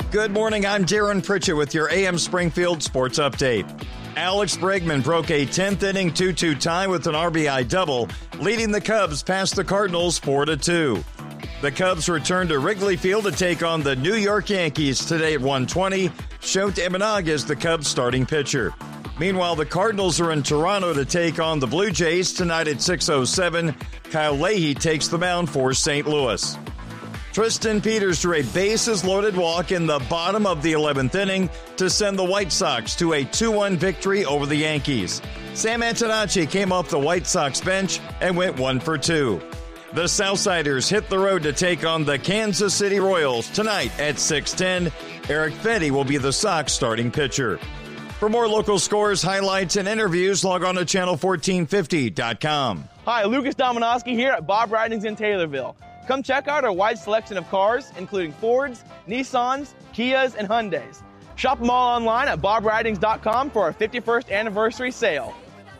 Good morning, I'm Darren Pritchett with your AM Springfield Sports Update. Alex Bregman broke a 10th inning 2-2 tie with an RBI double, leading the Cubs past the Cardinals 4-2. The Cubs return to Wrigley Field to take on the New York Yankees today at 1:20. Shota Imanaga is the Cubs starting pitcher. Meanwhile, the Cardinals are in Toronto to take on the Blue Jays tonight at 6:07. Kyle Leahy takes the mound for St. Louis. Tristan Peters drew a bases-loaded walk in the bottom of the 11th inning to send the White Sox to a 2-1 victory over the Yankees. Sam Antonacci came off the White Sox bench and went 1 for 2. The Southsiders hit the road to take on the Kansas City Royals tonight at 6:10. Eric Fedde will be the Sox starting pitcher. For more local scores, highlights, and interviews, log on to channel1450.com. Hi, Lucas Dominowski here at Bob Ridings in Taylorville. Come check out our wide selection of cars, including Fords, Nissans, Kias, and Hyundais. Shop them all online at bobridings.com for our 51st anniversary sale.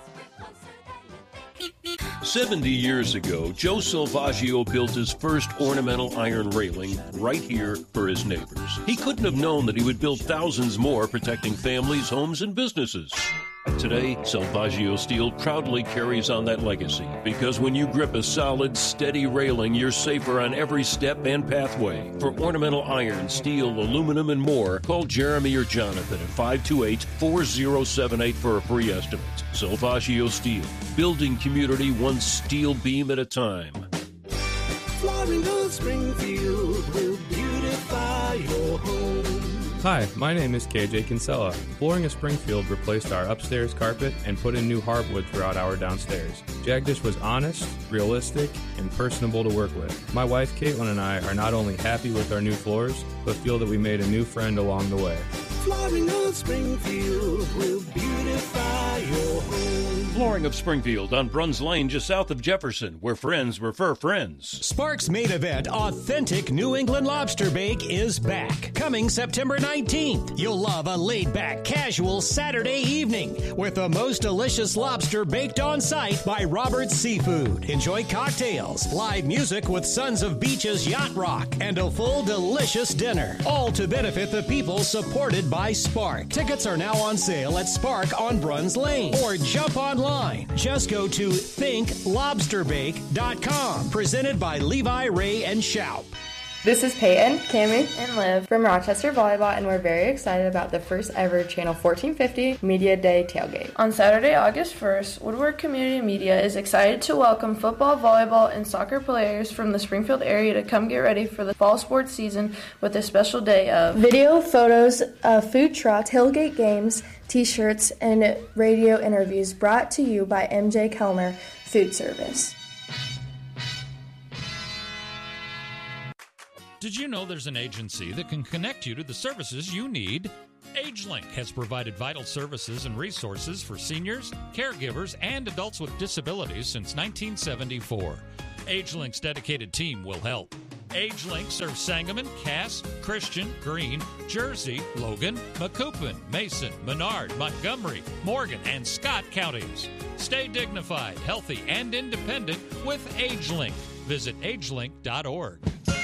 70 years ago, Joe Salvaggio built his first ornamental iron railing right here for his neighbors. He couldn't have known that he would build thousands more, protecting families, homes, and businesses. Today, Salvaggio Steel proudly carries on that legacy, because when you grip a solid, steady railing, you're safer on every step and pathway. For ornamental iron, steel, aluminum, and more, call Jeremy or Jonathan at 528-4078 for a free estimate. Salvaggio Steel, building community one steel beam at a time. Flooring of Springfield will beautify your home. Hi, my name is KJ Kinsella. Flooring of Springfield replaced our upstairs carpet and put in new hardwood throughout our downstairs. Jagdish was honest, realistic, and personable to work with. My wife Caitlin and I are not only happy with our new floors, but feel that we made a new friend along the way. Flooring of Springfield will beautify your home. Flooring of Springfield on Bruns Lane, just south of Jefferson, where friends refer friends. Sparks' main event, Authentic New England Lobster Bake, is back. Coming September 19th. You'll love a laid-back, casual Saturday evening with the most delicious lobster baked on site by Robert's Seafood. Enjoy cocktails, live music with Sons of Beach's Yacht Rock, and a full delicious dinner. All to benefit the people supported by Spark. Tickets are now on sale at Spark on Bruns Lane. Or jump online. Just go to thinklobsterbake.com. Presented by Levi, Ray, and Shoup. This is Peyton, Cammie, and Liv from Rochester Volleyball, and we're very excited about the first ever Channel 1450 Media Day tailgate. On Saturday, August 1st, Woodward Community Media is excited to welcome football, volleyball, and soccer players from the Springfield area to come get ready for the fall sports season with a special day of video, photos, food truck, tailgate games, t-shirts, and radio interviews brought to you by MJ Kellner Food Service. Did you know there's an agency that can connect you to the services you need? AgeLink has provided vital services and resources for seniors, caregivers, and adults with disabilities since 1974. AgeLink's dedicated team will help. AgeLink serves Sangamon, Cass, Christian, Greene, Jersey, Logan, Macoupin, Mason, Menard, Montgomery, Morgan, and Scott counties. Stay dignified, healthy, and independent with AgeLink. Visit agelink.org.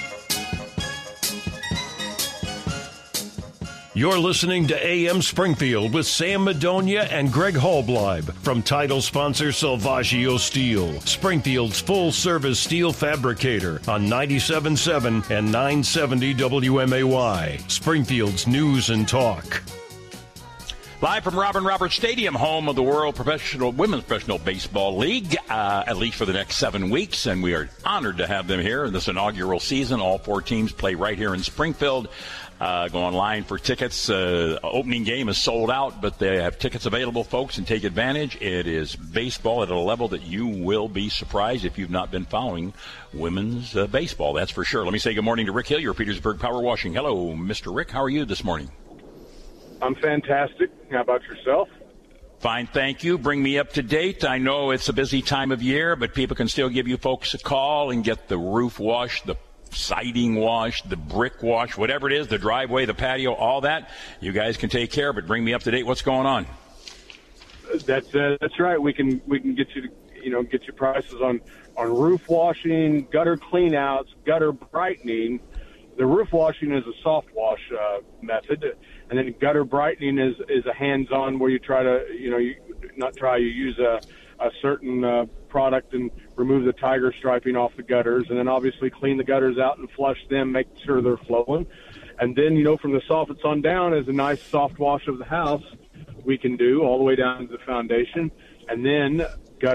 You're listening to AM Springfield with Sam Madonia and Greg Hallbleib from title sponsor Salvaggio Steel, Springfield's full-service steel fabricator on 97.7 and 970 WMAY, Springfield's News and Talk. Live from Robin Roberts Stadium, home of the World Women's Professional Baseball League, at least for the next 7 weeks, and we are honored to have them here in this inaugural season. All 4 teams play right here in Springfield. Go online for tickets. Opening game is sold out, but they have tickets available, folks, and take advantage. It is baseball at a level that you will be surprised if you've not been following women's baseball, that's for sure. Let me say good morning to Rick Hill, your Petersburg Power Washing. Hello, Mr. Rick. How are you this morning? I'm fantastic. How about yourself? Fine, thank you. Bring me up to date. I know it's a busy time of year, but people can still give you folks a call and get the roof washed, the siding wash, the brick wash, whatever it is, the driveway, the patio, all that. You guys can take care of it. Bring me up to date. What's going on? That's right. We can get you get you prices on roof washing, gutter cleanouts, gutter brightening, the roof washing is a soft wash method, and then gutter brightening is a hands-on where you try to, you use a certain product and remove the tiger striping off the gutters, and then obviously clean the gutters out and flush them, make sure they're flowing. And then, from the soffits on down is a nice soft wash of the house we can do all the way down to the foundation. And then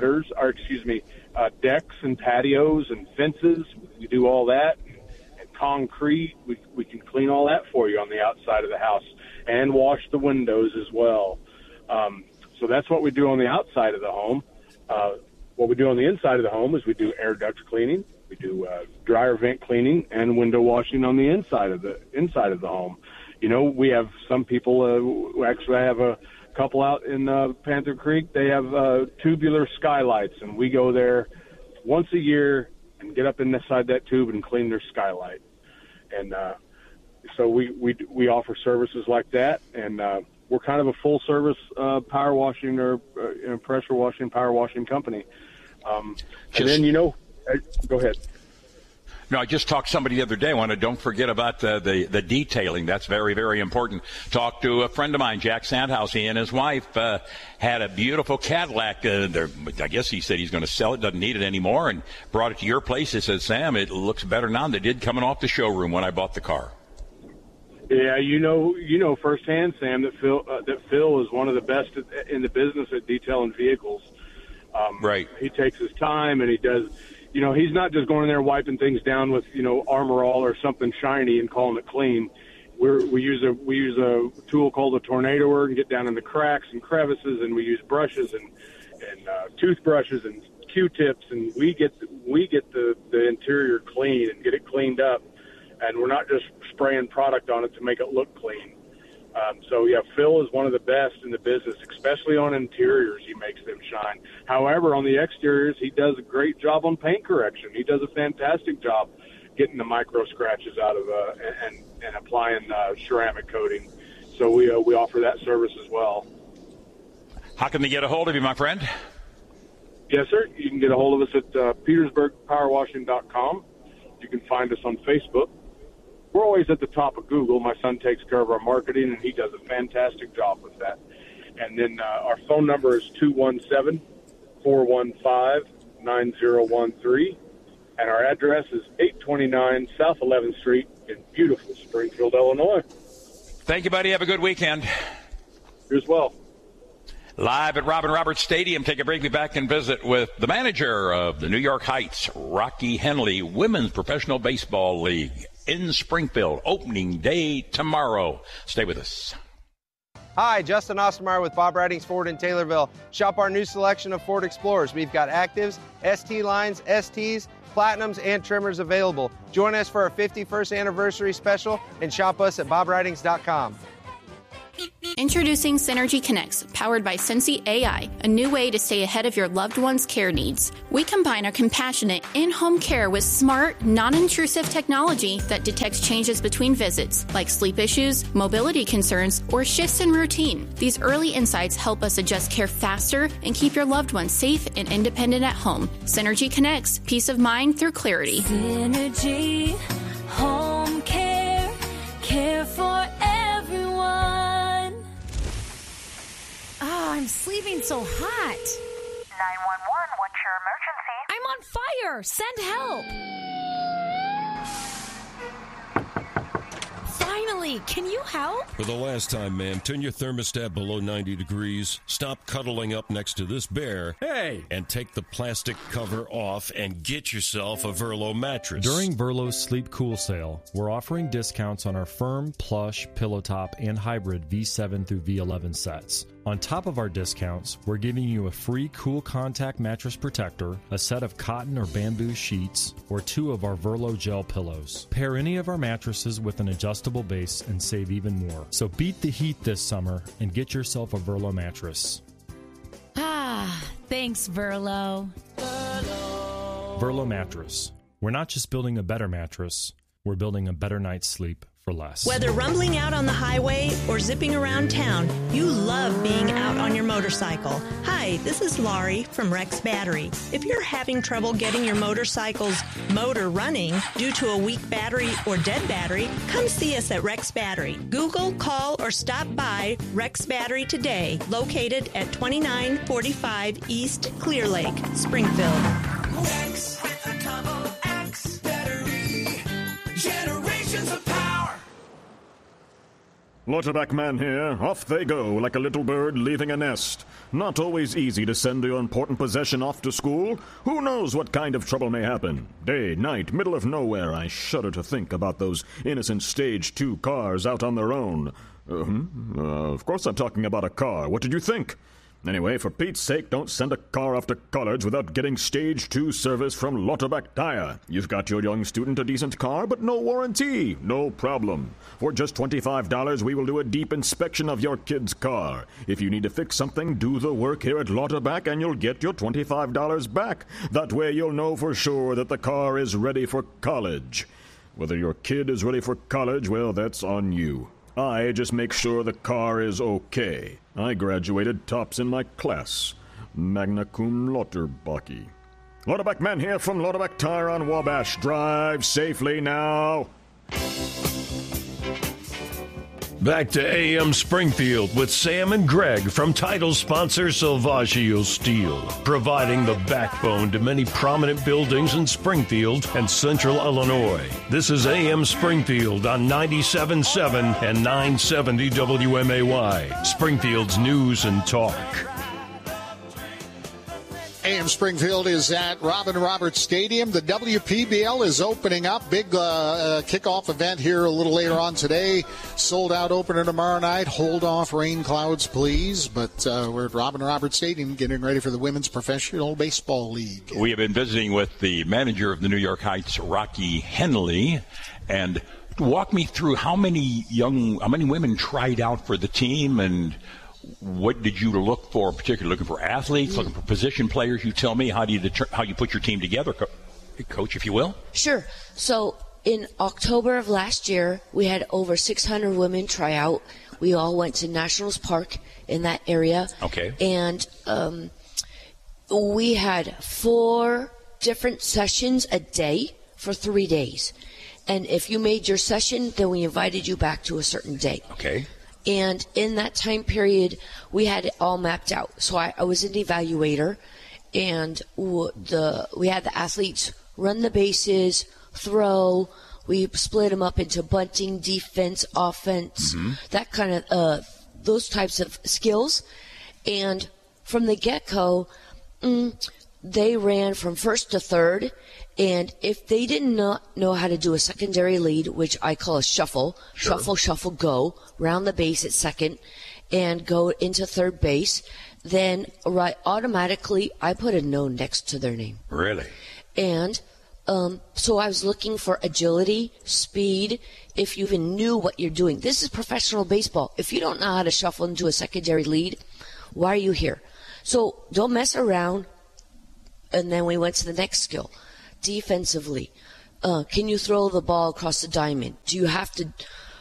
decks and patios and fences, we do all that. And concrete, we can clean all that for you on the outside of the house and wash the windows as well. So that's what we do on the outside of the home. What we do on the inside of the home is we do air duct cleaning, we do dryer vent cleaning, and window washing on the inside of the home. We have some people who actually have a couple out in Panther Creek. They have tubular skylights, and we go there once a year and get up inside that tube and clean their skylight. And so we offer services like that, and we're kind of a full service power washing or pressure washing, power washing company. And then, go ahead. No, I just talked to somebody the other day. Don't forget about the detailing. That's very, very important. Talked to a friend of mine, Jack Sandhouse. He and his wife had a beautiful Cadillac. I guess he said he's going to sell it, doesn't need it anymore, and brought it to your place. He said, Sam, it looks better now than it did coming off the showroom when I bought the car. Yeah, you know firsthand, Sam, that Phil is one of the best in the business at detailing vehicles. Right. He takes his time, and he does. He's not just going in there wiping things down with Armor All or something shiny and calling it clean. We use a tool called a tornadoer and get down in the cracks and crevices, and we use brushes and toothbrushes and Q-tips, and we get the interior clean and get it cleaned up. And we're not just spraying product on it to make it look clean. Phil is one of the best in the business, especially on interiors. He makes them shine. However, on the exteriors, he does a great job on paint correction. He does a fantastic job getting the micro scratches out of and applying ceramic coating. So we offer that service as well. How can they get a hold of you, my friend? Yes, sir. You can get a hold of us at petersburgpowerwashing.com. You can find us on Facebook. We're always at the top of Google. My son takes care of our marketing, and he does a fantastic job with that. And then our phone number is 217-415-9013. And our address is 829 South 11th Street in beautiful Springfield, Illinois. Thank you, buddy. Have a good weekend. You as well. Live at Robin Roberts Stadium. Take a break. Be back and visit with the manager of the New York Heights, Rocky Henley Women's Professional Baseball League in Springfield. Opening day tomorrow. Stay with us. Hi, Justin Ostermeyer with Bob Ridings Ford in Taylorville. Shop our new selection of Ford Explorers. We've got Actives, ST lines, STs, Platinums, and Trimmers available. Join us for our 51st anniversary special and shop us at bobridings.com. Introducing Synergy Connects, powered by Sensi AI, a new way to stay ahead of your loved one's care needs. We combine our compassionate in-home care with smart, non-intrusive technology that detects changes between visits, like sleep issues, mobility concerns, or shifts in routine. These early insights help us adjust care faster and keep your loved one safe and independent at home. Synergy Connects, peace of mind through clarity. Synergy Home Care, care for everyone. Oh, I'm sleeping so hot. 911, what's your emergency? I'm on fire. Send help. Finally, can you help? For the last time, ma'am, turn your thermostat below 90 degrees. Stop cuddling up next to this bear. Hey! And take the plastic cover off and get yourself a Verlo mattress. During Verlo's Sleep Cool sale, we're offering discounts on our firm, plush, pillow top, and hybrid V7 through V11 sets. On top of our discounts, we're giving you a free Cool Contact mattress protector, a set of cotton or bamboo sheets, or 2 of our Verlo gel pillows. Pair any of our mattresses with an adjustable base and save even more. So beat the heat this summer and get yourself a Verlo mattress. Ah, thanks, Verlo. Verlo mattress. We're not just building a better mattress, we're building a better night's sleep for less. Whether rumbling out on the highway or zipping around town, you love being out on your motorcycle. Hi, this is Laurie from Rex Battery. If you're having trouble getting your motorcycle's motor running due to a weak battery or dead battery, come see us at Rex Battery. Google, call, or stop by Rex Battery today, located at 2945 East Clear Lake, Springfield. X with a double X battery. Generations of power. Lauterbach man here. Off they go like a little bird leaving a nest. Not always easy to send your important possession off to school. Who knows what kind of trouble may happen? Day, night, middle of nowhere. I shudder to think about those innocent Stage 2 cars out on their own. Of course I'm talking about a car. What did you think? Anyway, for Pete's sake, don't send a car off to college without getting Stage 2 service from Lauterbach Tire. You've got your young student a decent car, but no warranty. No problem. For just $25, we will do a deep inspection of your kid's car. If you need to fix something, do the work here at Lauterbach and you'll get your $25 back. That way you'll know for sure that the car is ready for college. Whether your kid is ready for college, well, that's on you. I just make sure the car is okay. I graduated tops in my class. Magna cum Lauterbach. Lauterbach man here from Lauterbach Tire on Wabash. Drive safely now. Back to AM Springfield with Sam and Greg from title sponsor Salvaggio Steel, providing the backbone to many prominent buildings in Springfield and Central Illinois. This is AM Springfield on 97.7 and 970 WMAY, Springfield's news and talk. AM Springfield is at Robin Roberts Stadium. The WPBL is opening up. Big kickoff event here a little later on today. Sold out opener tomorrow night. Hold off rain clouds, please. But we're at Robin Roberts Stadium getting ready for the Women's Professional Baseball League. We have been visiting with the manager of the New York Heights, Rocky Henley, and walk me through how many women tried out for the team, and what did you look for, particularly looking for athletes, looking for position players? You tell me, how you put your team together, Coach, if you will? Sure. So in October of last year, we had over 600 women try out. We all went to Nationals Park in that area. Okay. And we had 4 different sessions a day for 3 days. And if you made your session, then we invited you back to a certain day. Okay. And in that time period, we had it all mapped out. So I was an evaluator, and we had the athletes run the bases, throw. We split them up into bunting, defense, offense, that kind of those types of skills. And from the get-go, they ran from first to third. And if they did not know how to do a secondary lead, which I call a shuffle, shuffle, go, round the base at second, and go into third base, then automatically I put a no next to their name. Really? And so I was looking for agility, speed, if you even knew what you're doing. This is professional baseball. If you don't know how to shuffle into a secondary lead, why are you here? So don't mess around. And then we went to the next skill. Defensively, can you throw the ball across the diamond? Do you have to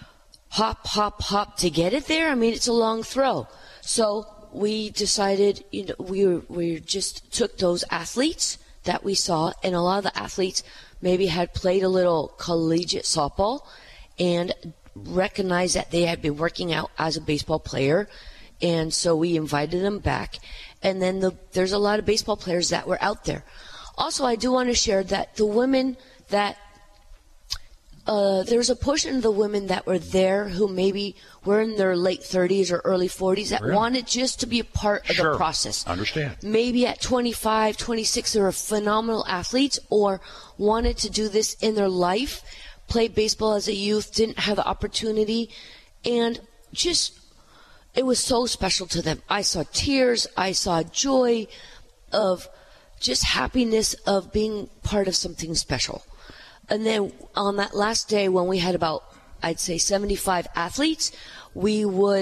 hop to get it there? I mean, it's a long throw. So we decided, we just took those athletes that we saw, and a lot of the athletes maybe had played a little collegiate softball and recognized that they had been working out as a baseball player, and so we invited them back. And then there's a lot of baseball players that were out there. Also, I do want to share that the women that there's a portion of the women that were there who maybe were in their late 30s or early 40s that wanted just to be a part of the process. Understand. Maybe at 25, 26, they were phenomenal athletes or wanted to do this in their life, play baseball as a youth, didn't have the opportunity, and just it was so special to them. I saw tears. I saw joy of just happiness of being part of something special. And then on that last day when we had about, I'd say 75 athletes, we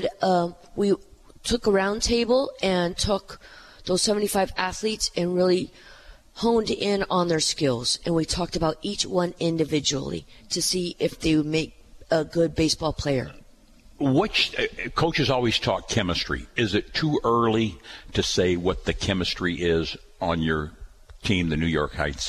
took a round table and took those 75 athletes and really honed in on their skills. And we talked about each one individually to see if they would make a good baseball player. Which coaches always talk chemistry. Is it too early to say what the chemistry is on your team, the New York Heights?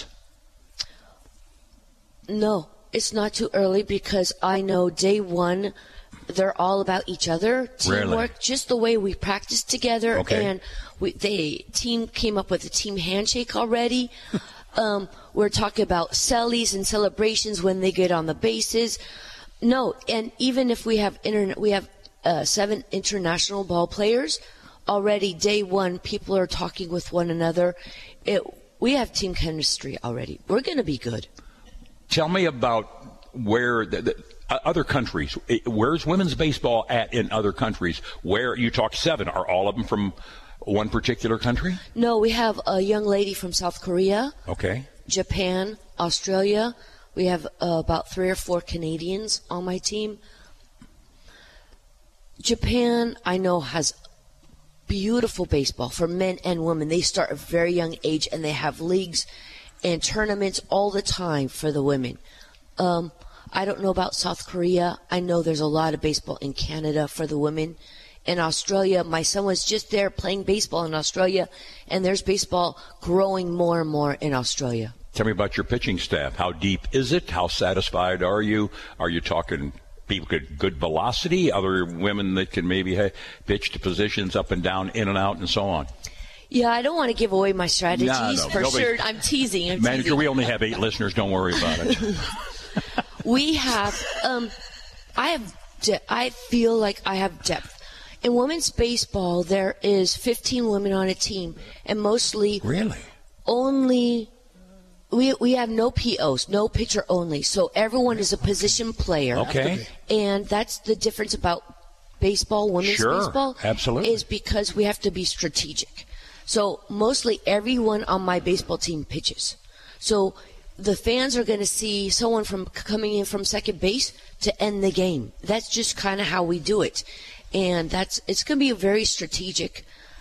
No, it's not too early because I know day one they're all about each other, teamwork, Really? just the way we practice together. Okay. And the team came up with a team handshake already. We're talking about sellies and celebrations when they get on the bases. No, and even if we have 7 international ball players already. Day one, people are talking with one another. We have team chemistry already. We're going to be good. Tell me about where the other countries. Where's women's baseball at in other countries? Where you talk 7, are all of them from one particular country? No, we have a young lady from South Korea, Okay. Japan, Australia. We have about 3 or 4 Canadians on my team. Japan, I know, has beautiful baseball for men and women. They start at a very young age, and they have leagues and tournaments all the time for the women. I don't know about South Korea. I know there's a lot of baseball in Canada for the women. In Australia, my son was just there playing baseball in Australia, and there's baseball growing more and more in Australia. Tell me about your pitching staff. How deep is it? How satisfied are you? Are you talking people with good velocity, other women that can maybe pitch to positions up and down, in and out, and so on? Yeah, I don't want to give away my strategies for sure. I'm teasing. Manager, we only have 8 listeners. Don't worry about it. We have, I feel like I have depth. In women's baseball, there is 15 women on a team, and mostly only we have no POs, no pitcher only. So everyone is a position player. Okay. And that's the difference about baseball, women's baseball. Absolutely. Is because we have to be strategic. So mostly everyone on my baseball team pitches. So the fans are going to see someone coming in from second base to end the game. That's just kind of how we do it. And it's going to be a very strategic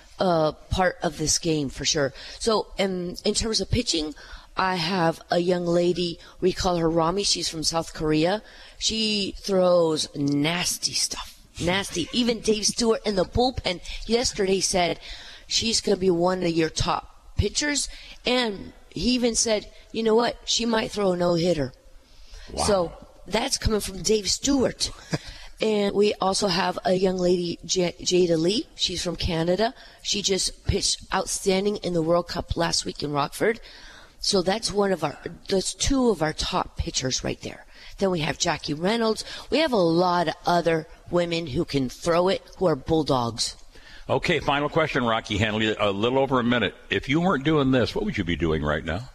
part of this game for sure. So in terms of pitching, I have a young lady, we call her Rami. She's from South Korea. She throws nasty stuff. Nasty. Even Dave Stewart in the bullpen yesterday said she's going to be one of your top pitchers. And he even said, you know what, she might throw a no-hitter. Wow. So that's coming from Dave Stewart. And we also have a young lady, Jada Lee. She's from Canada. She just pitched outstanding in the World Cup last week in Rockford. So that's that's 2 of our top pitchers right there. Then we have Jackie Reynolds. We have a lot of other women who can throw it, who are bulldogs. Okay, final question, Rocky Henley. A little over a minute. If you weren't doing this, what would you be doing right now?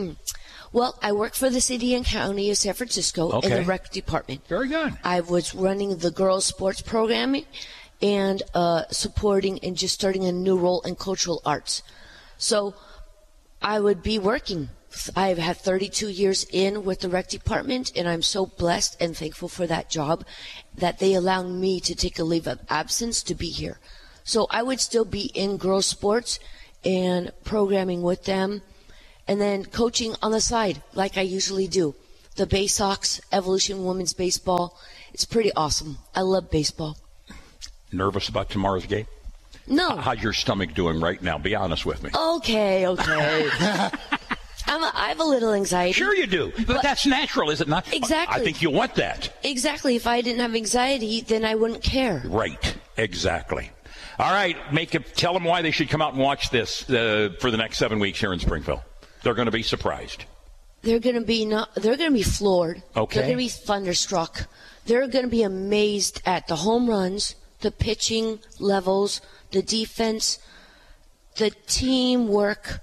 Well, I work for the city and county of San Francisco in the rec department. Very good. I was running the girls' sports programming and supporting and just starting a new role in cultural arts. So I would be working. I've had 32 years in with the rec department, and I'm so blessed and thankful for that job that they allowed me to take a leave of absence to be here. So I would still be in girls' sports and programming with them, and then coaching on the side like I usually do. The Bay Sox, Evolution Women's Baseball. It's pretty awesome. I love baseball. Nervous about tomorrow's game? No. How's your stomach doing right now? Be honest with me. Okay. I have a little anxiety. Sure you do. But that's natural, is it not? Exactly. I think you want that. Exactly. If I didn't have anxiety, then I wouldn't care. Right. Exactly. All right. Tell them why they should come out and watch this for the next 7 weeks here in Springfield. They're going to be surprised. They're going to be floored. Okay. They're going to be thunderstruck. They're going to be amazed at the home runs, the pitching levels, the defense, the teamwork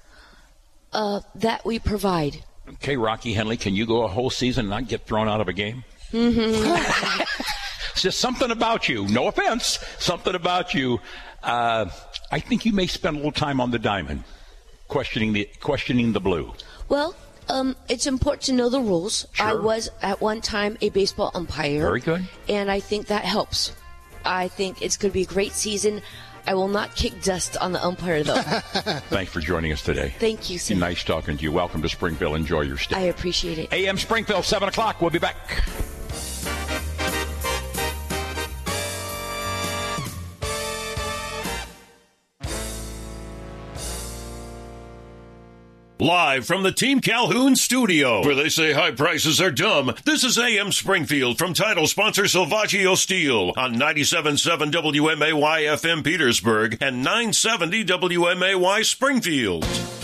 that we provide. Okay, Rocky Henley, can you go a whole season and not get thrown out of a game? Mm-hmm. It's just something about you. No offense. Something about you. I think you may spend a little time on the diamond, questioning the blue. Well, it's important to know the rules. Sure. I was at one time a baseball umpire. Very good. And I think that helps. I think it's going to be a great season. I will not kick dust on the umpire, though. Thanks for joining us today. Thank you, sir. Nice talking to you. Welcome to Springfield. Enjoy your stay. I appreciate it. AM Springfield, 7 o'clock. We'll be back. Live from the Team Calhoun studio, where they say high prices are dumb, this is AM Springfield from title sponsor Salvaggio Steel on 97.7 WMAY FM Petersburg and 970 WMAY Springfield.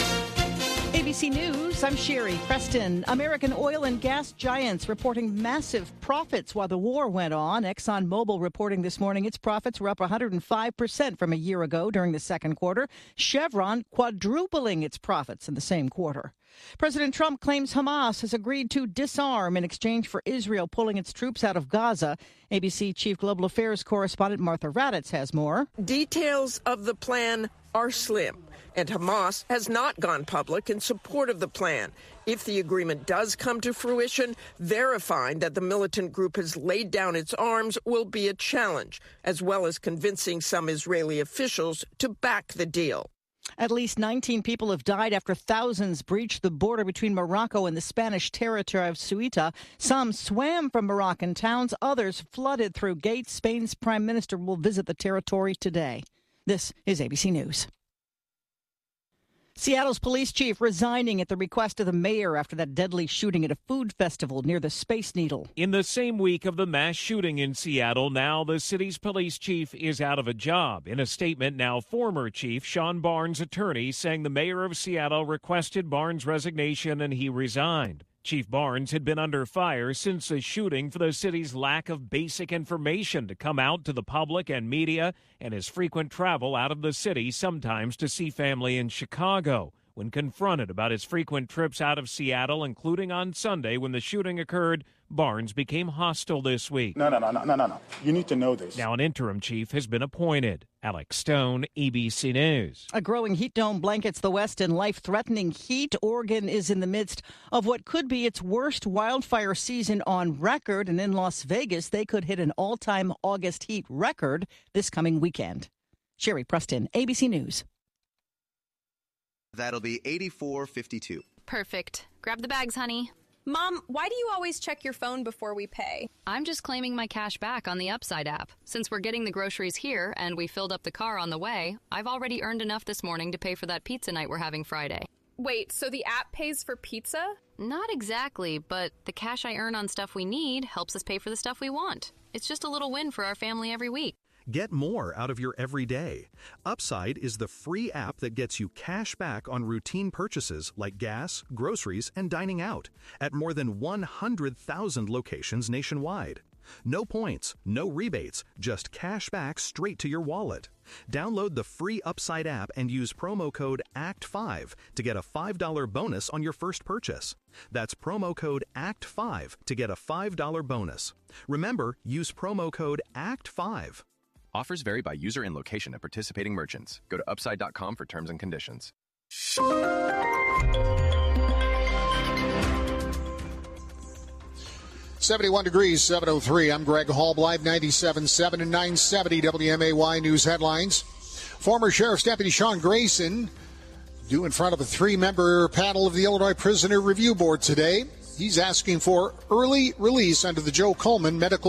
ABC News, I'm Sherry Preston. American oil and gas giants reporting massive profits while the war went on. ExxonMobil reporting this morning its profits were up 105% from a year ago during the second quarter. Chevron quadrupling its profits in the same quarter. President Trump claims Hamas has agreed to disarm in exchange for Israel pulling its troops out of Gaza. ABC Chief Global Affairs correspondent Martha Raddatz has more. Details of the plan are slim, and Hamas has not gone public in support of the plan. If the agreement does come to fruition, verifying that the militant group has laid down its arms will be a challenge, as well as convincing some Israeli officials to back the deal. At least 19 people have died after thousands breached the border between Morocco and the Spanish territory of Ceuta. Some swam from Moroccan towns, others flooded through gates. Spain's prime minister will visit the territory today. This is ABC News. Seattle's police chief resigning at the request of the mayor after that deadly shooting at a food festival near the Space Needle. In the same week of the mass shooting in Seattle, now the city's police chief is out of a job. In a statement, now former chief Sean Barnes' attorney saying the mayor of Seattle requested Barnes' resignation and he resigned. Chief Barnes had been under fire since the shooting for the city's lack of basic information to come out to the public and media, and his frequent travel out of the city, sometimes to see family in Chicago. When confronted about his frequent trips out of Seattle, including on Sunday when the shooting occurred, Barnes became hostile this week. No. You need to know this. Now an interim chief has been appointed. Alex Stone, ABC News. A growing heat dome blankets the West in life-threatening heat. Oregon is in the midst of what could be its worst wildfire season on record. And in Las Vegas, they could hit an all-time August heat record this coming weekend. Sherry Preston, ABC News. That'll be 84.52. Perfect. Grab the bags, honey. Mom, why do you always check your phone before we pay? I'm just claiming my cash back on the Upside app. Since we're getting the groceries here and we filled up the car on the way, I've already earned enough this morning to pay for that pizza night we're having Friday. Wait, so the app pays for pizza? Not exactly, but the cash I earn on stuff we need helps us pay for the stuff we want. It's just a little win for our family every week. Get more out of your everyday. Upside is the free app that gets you cash back on routine purchases like gas, groceries, and dining out at more than 100,000 locations nationwide. No points, no rebates, just cash back straight to your wallet. Download the free Upside app and use promo code ACT5 to get a $5 bonus on your first purchase. That's promo code ACT5 to get a $5 bonus. Remember, use promo code ACT5. Offers vary by user and location of participating merchants. Go to upside.com for terms and conditions. 71 degrees, 7:03. I'm Greg Hall, live 97.7 and 970 WMAY News headlines. Former Sheriff's Deputy Sean Grayson due in front of a 3-member panel of the Illinois Prisoner Review Board today. He's asking for early release under the Joe Coleman Medical